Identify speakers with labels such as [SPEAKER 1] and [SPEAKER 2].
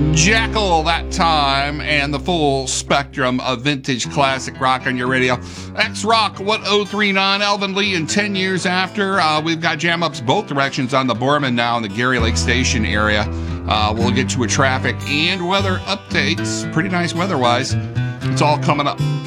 [SPEAKER 1] Jackal that time, and the full spectrum of vintage classic rock on your radio. X-Rock 1039, Elvin Lee, and 10 years after. We've got jam ups both directions on the Borman now in the Gary Lake Station area. We'll get to a traffic and weather updates. Pretty nice weather-wise. It's all coming up.